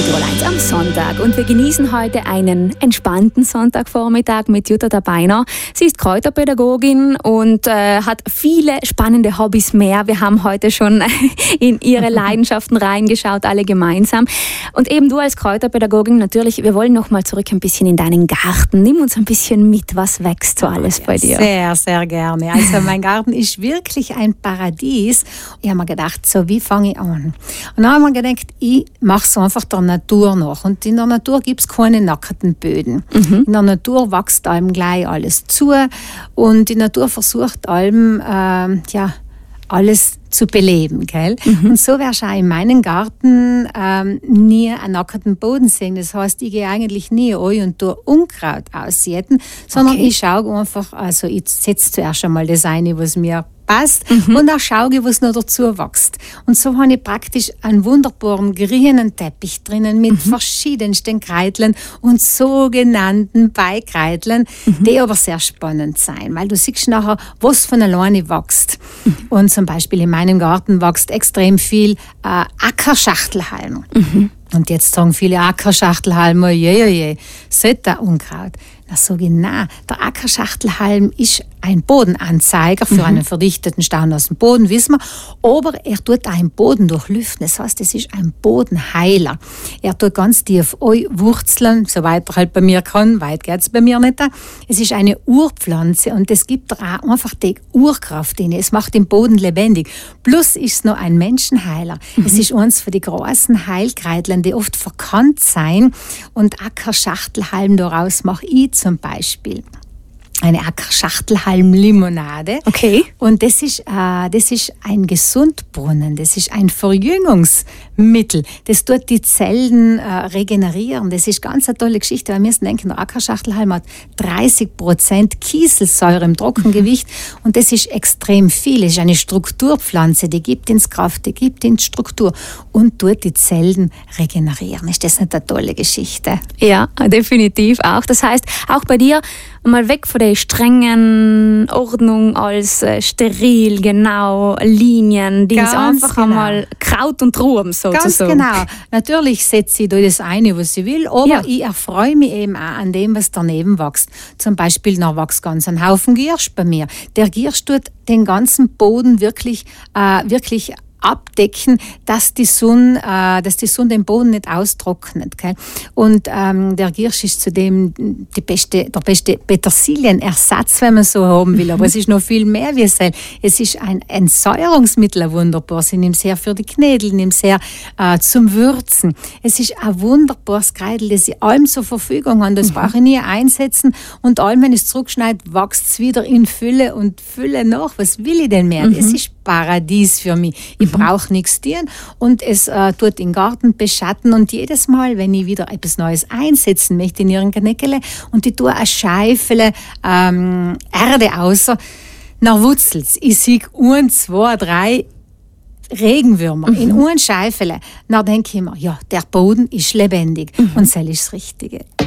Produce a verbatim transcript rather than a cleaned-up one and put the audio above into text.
Kultur eins am Sonntag und wir genießen heute einen entspannten Sonntagvormittag mit Jutta Dabeiner. Sie ist Kräuterpädagogin und äh, hat viele spannende Hobbys mehr. Wir haben heute schon in ihre Leidenschaften reingeschaut, alle gemeinsam. Und eben du als Kräuterpädagogin natürlich, wir wollen noch mal zurück ein bisschen in deinen Garten. Nimm uns ein bisschen mit, was wächst so alles bei dir? Sehr, sehr gerne. Also mein Garten ist wirklich ein Paradies. Ich habe mir gedacht, so wie fange ich an? Und dann habe ich mir gedacht, ich mache es einfach der Natur nach. Und in der Natur gibt es keine nackerten Böden. Mhm. In der Natur wächst allem gleich alles zu und die Natur versucht allem, äh, ja, alles zu beleben. Gell? Mhm. Und so wirst du auch in meinem Garten ähm, nie einen nackerten Boden sehen. Das heißt, ich gehe eigentlich nie ein und tue Unkraut aussietten, sondern okay. ich schaue einfach, also ich setze zuerst einmal das ein, was mir passt mhm. und auch schaue, was noch dazu wächst. Und so habe ich praktisch einen wunderbaren grünen Teppich drinnen mit mhm. verschiedensten Kräutlern und sogenannten Beikräutlern, mhm. die aber sehr spannend sein, weil du siehst nachher, was von alleine wächst. Mhm. Und zum Beispiel in meinem Garten wächst extrem viel äh, Ackerschachtelhalm. Mhm. Und jetzt sagen viele Ackerschachtelhalm, je, je, je, sollte Unkraut. Na, so genau. Der Ackerschachtelhalm ist ein Bodenanzeiger für mhm. einen verdichteten Stauen aus dem Boden, wissen wir. Aber er tut auch den Boden durchlüften. Das heißt, es ist ein Bodenheiler. Er tut ganz tief Wurzeln, soweit er halt bei mir kann. Weit geht es bei mir nicht. Es ist eine Urpflanze und es gibt auch einfach die Urkraft in. Es macht den Boden lebendig. Plus ist es noch ein Menschenheiler. Mhm. Es ist eines von den großen Heilkräutlern, die oft verkannt sein. Und Ackerschachtelhalm daraus mache ich zum Beispiel eine Ackerschachtelhalm-Limonade. Okay. Und das ist, äh, das ist ein Gesundbrunnen, das ist ein Verjüngungsmittel. Das tut die Zellen äh, regenerieren. Das ist ganz eine tolle Geschichte, weil wir müssen denken, der Ackerschachtelhalm hat dreißig Prozent Kieselsäure im Trockengewicht mhm. und das ist extrem viel. Es ist eine Strukturpflanze, die gibt ins Kraft, die gibt ins Struktur und tut die Zellen regenerieren. Ist das nicht eine tolle Geschichte? Ja, definitiv auch. Das heißt, auch bei dir mal weg von der strengen Ordnung als äh, steril, genau, Linien, Dings, einfach genau. einmal Kraut und Ruhm sozusagen. Ganz genau. Natürlich setze ich da das eine, was ich will, aber ja. ich erfreue mich eben auch an dem, was daneben wächst. Zum Beispiel, da wächst ganz ein Haufen Giersch bei mir. Der Giersch tut den ganzen Boden wirklich, äh, wirklich abdecken, dass die Sonne, äh, dass die Sonne den Boden nicht austrocknet. Gell? Und ähm, der Giersch ist zudem die beste, der beste Petersilienersatz, wenn man so haben will. Aber es ist noch viel mehr wie es. Es ist ein Entsäuerungsmittel, ein wunderbares. Ich nehme es her für die Knädel, ich nehme es her äh, zum Würzen. Es ist ein wunderbares Kreidel, das ich allem zur Verfügung habe. Das mhm. brauche ich nie einsetzen. Und allem, wenn ich es zurückschneide, wächst es wieder in Fülle und Fülle nach. Was will ich denn mehr? Mhm. Es ist Paradies für mich. Ich brauche nichts tun und es äh, tut den Garten beschatten und jedes Mal, wenn ich wieder etwas Neues einsetzen möchte in ihren Knäckele und ich tue eine Scheifele ähm, Erde außer, dann wurzelt's. Ich sehe ein, zwei, drei Regenwürmer mhm. in einer Scheifele. Dann denke ich mir, ja, der Boden ist lebendig mhm. und das ist das Richtige.